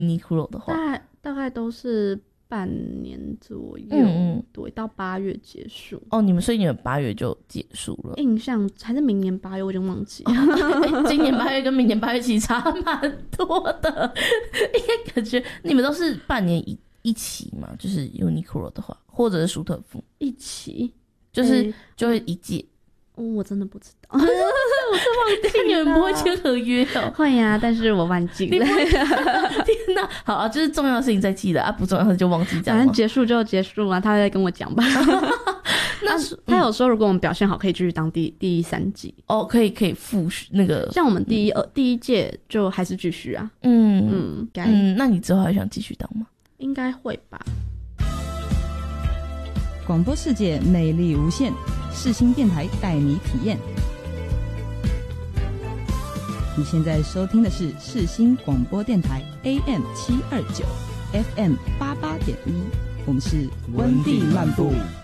Uniqlo 的话？ 大概都是半年左右，对，到8月结束。 哦，所以你们8月就结束了？ 印象还是明年8月，我已经忘记了。 今年8月跟明年8月其实差蛮多的，因为感觉你们都是半年一期嘛，就是 Uniqlo 的话，或者是舒特夫一期， 就是就会一届。 我真的不知道，我是忘记了。 你们不会签合约哦？ 会呀，但是我忘记了。 天哪，好啊，就是重要的事情再记得啊，不重要的就忘记这样。 反正结束就结束了，他会再跟我讲吧。那他有说，如果我们表现好，可以继续当第3季哦，可以复续那个。 像我们第一届就还是继续啊。那你之后还想继续当吗？ 应该会吧。 广播世界魅力无限，世新电台带你体验。你现在收听的是世新广播电台 AM729 FM88.1，我们是温蒂漫步。